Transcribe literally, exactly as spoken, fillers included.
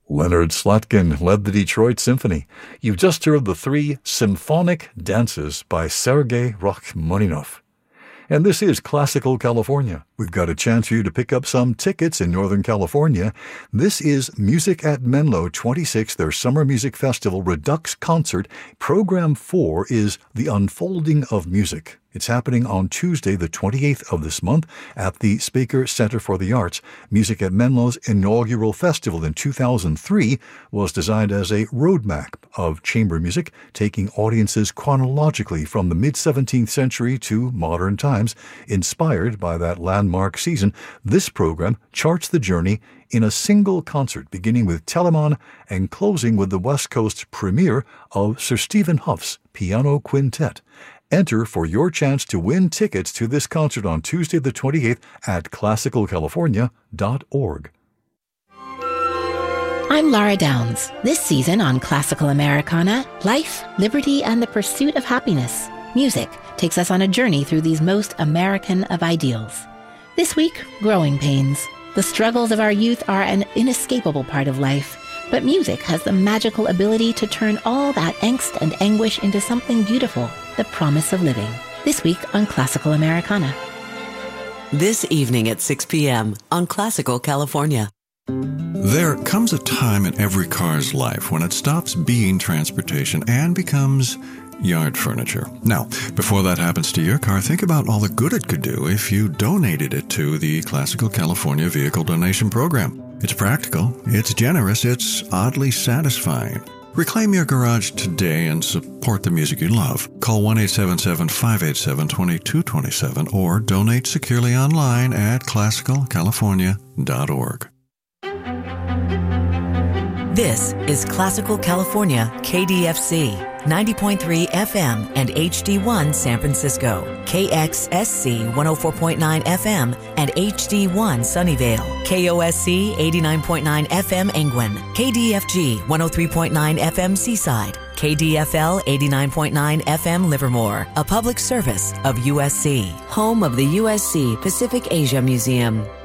Leonard Slatkin led the Detroit Symphony. You've just heard the three symphonic dances by Sergei Rachmaninoff. And this is Classical California. We've got a chance for you to pick up some tickets in Northern California. This is Music at Menlo twenty-six, their Summer Music Festival Redux Concert. Program four is The Unfolding of Music. It's happening on Tuesday, the twenty-eighth of this month at the Speaker Center for the Arts. Music at Menlo's inaugural festival in two thousand three was designed as a roadmap of chamber music, taking audiences chronologically from the mid-seventeenth century to modern times. Inspired by that landmark season, this program charts the journey in a single concert, beginning with Telemann and closing with the West Coast premiere of Sir Stephen Huff's Piano Quintet. Enter for your chance to win tickets to this concert on Tuesday the twenty-eighth at classical california dot org. I'm Laura Downs. This season on Classical Americana, life, liberty, and the pursuit of happiness. Music takes us on a journey through these most American of ideals. This week, growing pains. The struggles of our youth are an inescapable part of life, but music has the magical ability to turn all that angst and anguish into something beautiful, the promise of living. This week on Classical Americana. This evening at six p.m. on Classical California. There comes a time in every car's life when it stops being transportation and becomes yard furniture. Now, before that happens to your car, think about all the good it could do if you donated it to the Classical California Vehicle Donation Program. It's practical, it's generous, it's oddly satisfying. Reclaim your garage today and support the music you love. Call one eight seven seven, five eight seven, two two two seven or donate securely online at classical california dot org. This is Classical California, K D F C, ninety point three F M and H D one San Francisco, K X S C one oh four point nine F M and H D one Sunnyvale, K O S C eighty-nine point nine F M Angwin, K D F G one oh three point nine F M Seaside, K D F L eighty-nine point nine F M Livermore, a public service of U S C, home of the U S C Pacific Asia Museum.